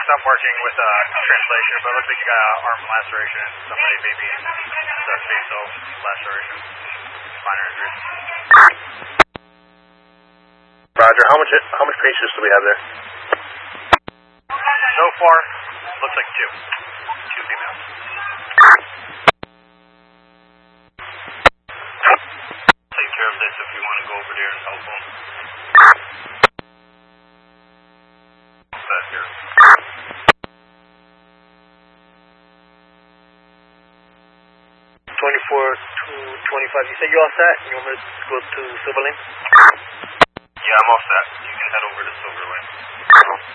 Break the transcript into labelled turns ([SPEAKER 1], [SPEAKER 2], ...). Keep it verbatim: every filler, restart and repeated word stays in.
[SPEAKER 1] I'm working with uh, translation, but it looks like you got an arm laceration and somebody maybe the facial laceration, minor injury.
[SPEAKER 2] Roger. How much how much patients do we have there?
[SPEAKER 1] So far, looks like two. Two females. Take care of this if you want to go over there and help them. Back here.
[SPEAKER 3] twenty-four to twenty-five. You said you're all set? You want me to go to Silver Lane?
[SPEAKER 1] Yeah, I'm all set. You can head over to Silver Lane.